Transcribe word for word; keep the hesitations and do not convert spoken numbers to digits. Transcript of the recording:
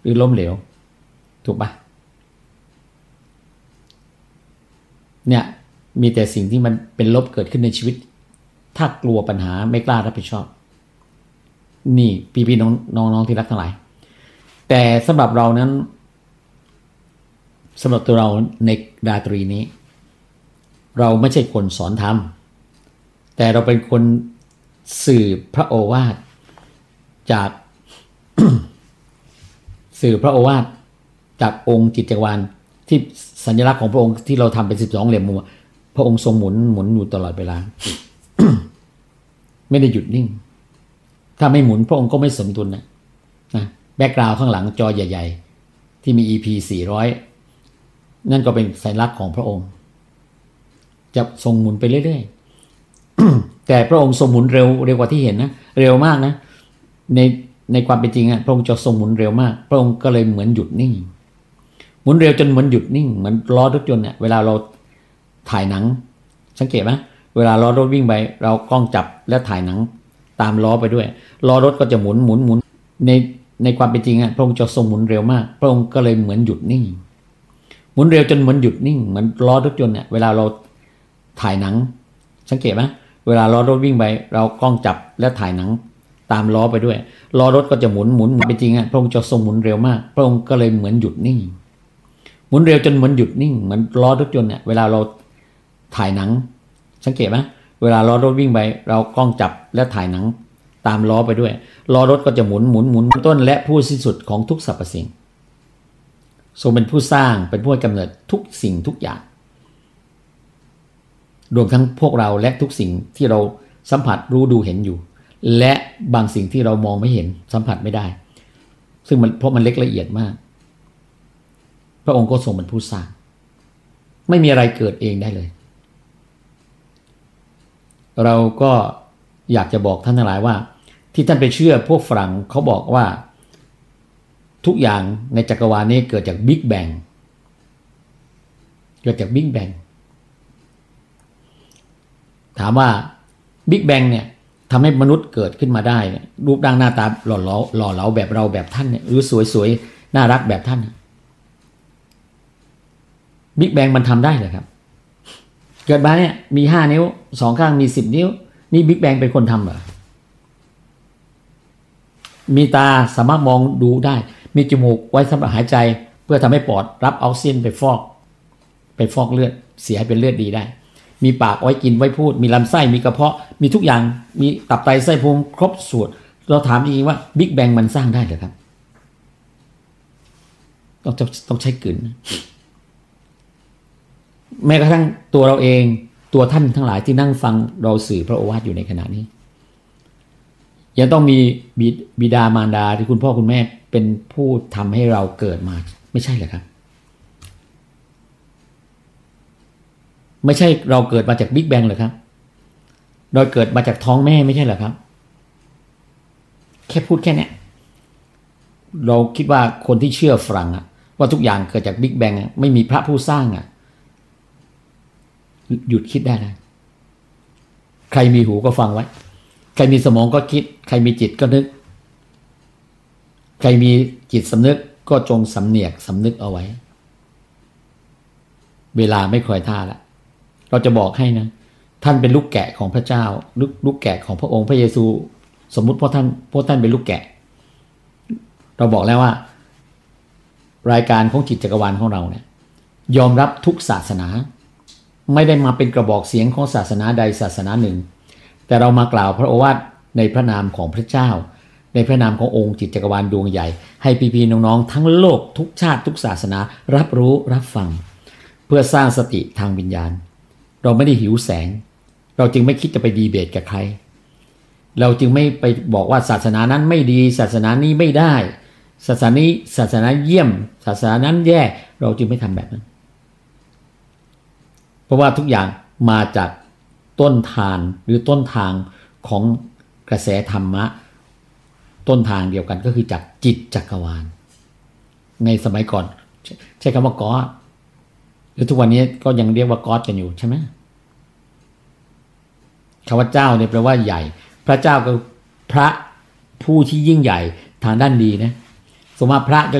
หรือล้มเหลวถูกปะเนี่ยมีแต่สิ่งที่มันเป็นลบเกิดขึ้นในชีวิตถ้ากลัวปัญหาไม่กล้ารับผิดชอบนี่พี่ๆน้องน้องๆที่รักทั้งหลายแต่สำหรับเรานั้นสำหรับตัวเราในราตรีนี้เราไม่ใช่คนสอนธรรมแต่เราเป็นคนสื่อพระโอวาทจาก สื่อพระโอวาทจากองค์จิตจักรวาลที่สัญลักษณ์ของพระองค์ที่เราทำเป็นสิบสองเหลี่ยมมุมพระองค์ทรงหมุนหมุนอยู่ตลอดเวลา ไม่ได้หยุดนิ่งถ้าไม่หมุนพระองค์ก็ไม่สมดุลนะนะแบ็กกราวด์ข้างหลังจอใหญ่ๆที่มี อี พี สี่ร้อยนั่นก็เป็นสัญลักษณ์ของพระองค์จะทรงหมุนไปเรื่อยๆ แต่พระองค์ทรงหมุนเร็วเร็วกว่าที่เห็นนะเร็วมากนะในในความเป็นจริงอ่ะพระองค์จะทรงหมุนเร็วมากพระองค์ก็เลยเหมือนหยุดนิ่งหมุนเร็วจนเหมือนหยุดนิ่งเหมือนล้อรถยนต์เนี่ยเวลาเราถ่ายหนังสังเกตไหมเวลาล้อรถวิ่งไปเรากล้องจับแล้วถ่ายหนังตามล้อไปด้วยล้อรถก็จะหมุนหมุนหมุนในในความเป็นจริงอ่ะพระองค์จะทรงหมุนเร็วมากพระองค์ก็เลยเหมือนหยุดนิ่งหมุนเร็วจนเหมือนหยุดนิ่งเหมือนล้อรถยนต์เนี่ยเวลาเราถ่ายหนังสังเกตไหมเวลาล้อรถวิ่งไปเรากล้องจับแล้วถ่ายหนังตามล้อไปด้วยล้อรถก็จะหมุนหมุนเป็นจริงอ่ะพระองค์จะทรงหมุนเร็วมากพระองค์ก็เลยเหมือนหยุดนิ่งหมุนเร็วจนเหมือนหยุดนิ่งเหมือนล้อรถยนต์เนี่ยเวลาเราถ่ายหนังสังเกตไหมเวลาล้อรถวิ่งไปเรากล้องจับแล้วถ่ายหนังตามล้อไปด้วยล้อรถก็จะหมุนหมุนหมุนต้นและผู้สิ้นสุดของทุกสรรพสิ่งทรงเป็นผู้สร้างเป็นผู้ให้กำเนิดทุกสิ่งทุกอย่างรวมทั้งพวกเราและทุกสิ่งที่เราสัมผัสรู้ดูเห็นอยู่และบางสิ่งที่เรามองไม่เห็นสัมผัสไม่ได้ซึ่งมันเพราะมันเล็กละเอียดมากพระองค์ก็ทรงเป็นผู้สร้างไม่มีอะไรเกิดเองได้เลยเราก็อยากจะบอกท่านทั้งหลายว่าที่ท่านไปเชื่อพวกฝรั่งเขาบอกว่าทุกอย่างในจักรวาลนี้เกิดจากบิ๊กแบงเกิดจากบิ๊กแบงถามว่าบิ๊กแบงเนี่ยทำให้มนุษย์เกิดขึ้นมาได้รูปร่างหน้าตาหล่อเหลาหล่อเหลาแบบเราแบบท่านเนี่ยหรือสวยๆน่ารักแบบท่านบิ๊กแบงมันทำได้เหรอครับเกิดมาเนี่ยมีห้านิ้วสองข้างมีสิบนิ้วนี่บิ๊กแบงเป็นคนทำเหรอมีตาสามารถมองดูได้มีจมูกไว้สำหรับหายใจเพื่อทำให้ปอดรับออกซิเจนไปฟอกไปฟอกเลือดเสียให้เป็นเลือดดีได้มีปากไว้กินไว้พูดมีลำไส้มีกระเพาะมีทุกอย่างมีตับไตไส้พุงครบสูตรเราถามจริงๆว่าบิ๊กแบงมันสร้างได้เหรอครับต้องต้องใช้กลืนแม้กระทั่งตัวเราเองตัวท่านทั้งหลายที่นั่งฟังเราสื่อพระโอวาทอยู่ในขณะนี้ยังต้องมีบิดามารดาที่คุณพ่อคุณแม่เป็นผู้ทำให้เราเกิดมาไม่ใช่เหรอครับไม่ใช่เราเกิดมาจากบิ๊กแบงเหรอครับเราเกิดมาจากท้องแม่ไม่ใช่เหรอครับแค่พูดแค่นี้เราคิดว่าคนที่เชื่อฝรั่งอะว่าทุกอย่างเกิดจากบิ๊กแบงอะไม่มีพระผู้สร้างอะหยุดคิดได้นะใครมีหูก็ฟังไว้ใครมีสมองก็คิดใครมีจิตก็นึกใครมีจิตสำนึกก็จงสำเนียกสำนึกเอาไว้เวลาไม่คอยท่าละเราจะบอกให้นะท่านเป็นลูกแกะของพระเจ้าลูกลูกแกะของพระองค์พระเยซูสมมุติพวกท่านพวกท่านเป็นลูกแกะเราบอกแล้วว่ารายการของจิตจักรวาลของเราเนี่ยยอมรับทุกศาสนาไม่ได้มาเป็นกระบอกเสียงของศาสนาใดศาสนาหนึ่งแต่เรามากล่าวพระโอวาทในพระนามของพระเจ้าในพระนามขององค์จิตจักรวาลดวงใหญ่ให้พี่ๆน้องๆทั้งโลกทุกชาติทุกศาสนารับรู้รับฟังเพื่อสร้างสติทางวิญญาณเราไม่ได้หิวแสงเราจึงไม่คิดจะไปดีเบตกับใครเราจึงไม่ไปบอกว่าศาสนานั้นไม่ดีศาสนานี้ไม่ได้ศาสนานี้ศาสนาเยี่ยมศาสนานั้นแย่เราจึงไม่ทำแบบนั้นเพราะว่าทุกอย่างมาจากต้นทานหรือต้นทางของกระแสธรรมะต้นทางเดียวกันก็คือจากจิตจักรวาลในสมัยก่อนใช้คำว่าก๊อดหรือทุกวันนี้ก็ยังเรียกว่าก๊อดกันอยู่ใช่ไหมคำว่าเจ้าเนี่ยแปลว่าใหญ่พระเจ้าก็พระผู้ที่ยิ่งใหญ่ทางด้านดีนะสมมติพระ